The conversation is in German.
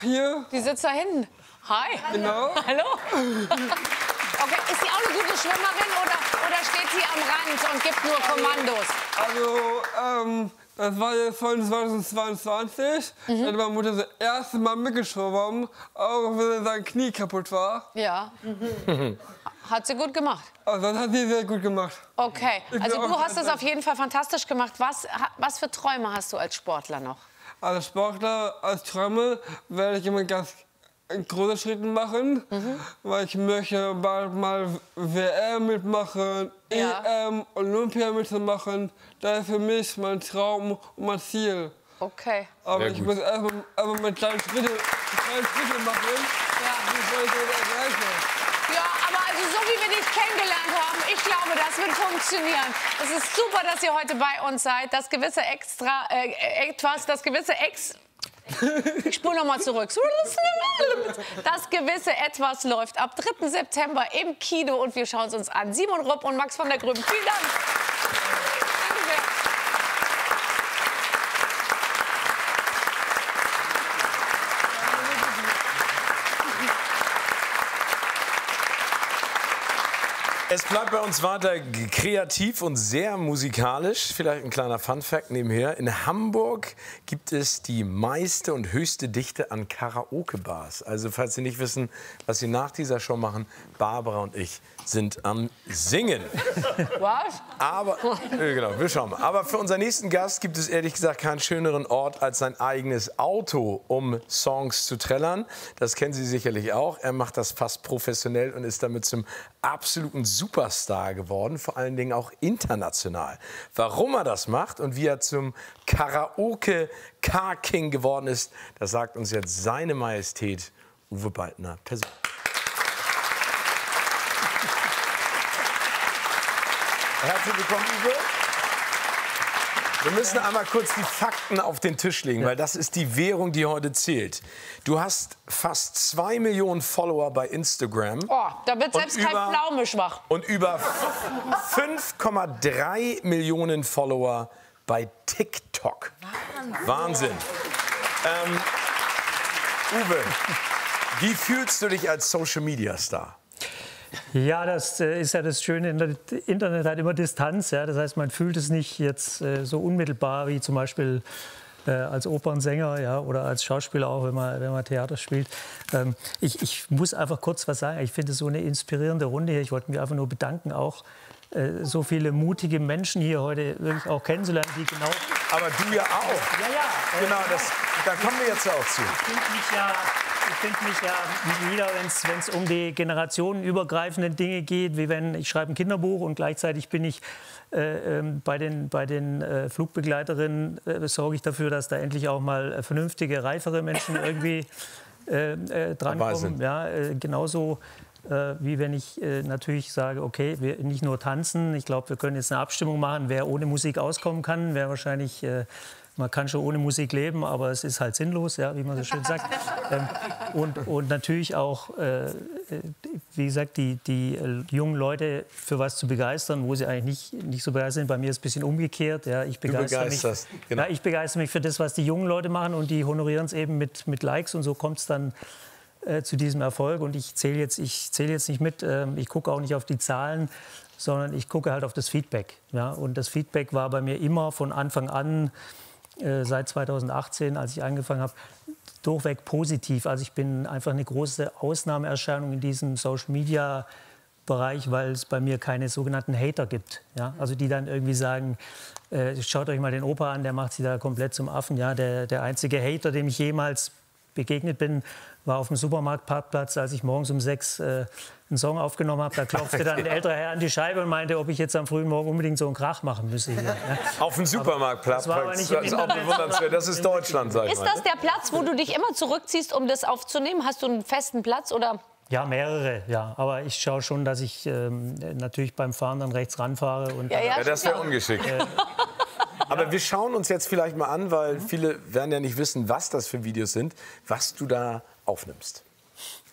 Hier. Die sitzt da hinten. Hi. Genau. Hallo. Okay, ist sie auch eine gute Schwimmerin oder steht sie am Rand und gibt nur Kommandos? Also, das war jetzt von 2022. Da hat meine Mutter das erste Mal mitgeschwommen, auch wenn sein Knie kaputt war. Ja. Hat sie gut gemacht. Also das hat sie sehr gut gemacht. Okay, also bin du auch hast das auf jeden Fall fantastisch gemacht. Was für Träume hast du als Sportler noch? Als Sportler, als Träume werde ich immer ganz große Schritte machen, weil ich möchte bald mal WM mitmachen, Ja. EM, Olympia mitmachen. Das ist für mich mein Traum und mein Ziel. Okay. Aber Sehr ich gut. muss erstmal mit kleinen Schritten machen, wie ich das erreiche. Ja, aber also so wie wir dich kennengelernt haben, ich glaube, das wird funktionieren. Es ist super, dass ihr heute bei uns seid. Das gewisse Ich spule noch mal zurück. Das gewisse Etwas läuft ab 3. September im Kino und wir schauen es uns an. Simon Rupp und Max von der Grüben. Vielen Dank. Danke sehr. Es bleibt bei uns weiter kreativ und sehr musikalisch. Vielleicht ein kleiner Funfact nebenher. In Hamburg gibt es die meiste und höchste Dichte an Karaoke-Bars. Also falls Sie nicht wissen, was Sie nach dieser Show machen, Barbara und ich sind am Singen. Was? Aber, genau, wir schauen mal. Aber für unseren nächsten Gast gibt es ehrlich gesagt keinen schöneren Ort als sein eigenes Auto, um Songs zu trällern. Das kennen Sie sicherlich auch. Er macht das fast professionell und ist damit zum absoluten Superstar geworden, vor allen Dingen auch international. Warum er das macht und wie er zum Karaoke-Car-King geworden ist, das sagt uns jetzt seine Majestät Uwe Baldner persönlich. Herzlich willkommen, Uwe. Wir müssen einmal kurz die Fakten auf den Tisch legen, weil das ist die Währung, die heute zählt. Du hast fast 2 Millionen Follower bei Instagram. Oh, da wird selbst kein Pflaume schwach. Und über 5,3 Millionen Follower bei TikTok. Wahnsinn. Uwe, wie fühlst du dich als Social-Media-Star? Ja, das ist ja das Schöne. Internet hat immer Distanz. Ja? Das heißt, man fühlt es nicht jetzt so unmittelbar wie zum Beispiel als Opernsänger, ja, oder als Schauspieler auch, wenn man Theater spielt. Ich muss einfach kurz was sagen. Ich finde es so eine inspirierende Runde hier. Ich wollte mich einfach nur bedanken, auch so viele mutige Menschen hier heute wirklich auch kennenzulernen, die genau... Aber du ja auch. Ja, ja. Genau, da kommen wir jetzt auch zu. Ich finde mich ja wieder, wenn es um die generationenübergreifenden Dinge geht, wie wenn ich schreibe ein Kinderbuch und gleichzeitig bin ich bei den Flugbegleiterinnen, sorge ich dafür, dass da endlich auch mal vernünftige, reifere Menschen irgendwie drankommen. Ja, genauso wie wenn ich natürlich sage, okay, wir nicht nur tanzen, ich glaube, wir können jetzt eine Abstimmung machen, wer ohne Musik auskommen kann, wer wahrscheinlich... Man kann schon ohne Musik leben, aber es ist halt sinnlos, ja, wie man so schön sagt. Und natürlich auch, wie gesagt, die jungen Leute für was zu begeistern, wo sie eigentlich nicht so begeistert sind. Bei mir ist es ein bisschen umgekehrt. Ja, ich begeistere mich für das, was die jungen Leute machen, und die honorieren es eben mit Likes, und so kommt es dann zu diesem Erfolg. Und ich zähle jetzt nicht mit, ich gucke auch nicht auf die Zahlen, sondern ich gucke halt auf das Feedback. Ja? Und das Feedback war bei mir immer von Anfang an, seit 2018, als ich angefangen habe, durchweg positiv. Also ich bin einfach eine große Ausnahmeerscheinung in diesem Social-Media-Bereich, weil es bei mir keine sogenannten Hater gibt. Ja? Also die dann irgendwie sagen, schaut euch mal den Opa an, der macht sich da komplett zum Affen. Ja? Der einzige Hater, dem ich jemals begegnet bin, war auf dem Supermarktparkplatz, als ich morgens um 6 einen Song aufgenommen habe. Da klopfte dann ein älterer Herr an die Scheibe und meinte, ob ich jetzt am frühen Morgen unbedingt so einen Krach machen müsse. Hier, ja. Auf dem Supermarktplatz. Das ist auch bewundernswert. Das ist Deutschland, sag ich mal. Ist das der Platz, wo du dich immer zurückziehst, um das aufzunehmen? Hast du einen festen Platz, oder? Ja, mehrere, ja. Aber ich schaue schon, dass ich natürlich beim Fahren dann rechts ranfahre. Und ja, das wäre ungeschickt. Aber wir schauen uns jetzt vielleicht mal an, weil viele werden ja nicht wissen, was das für Videos sind, was du da aufnimmst.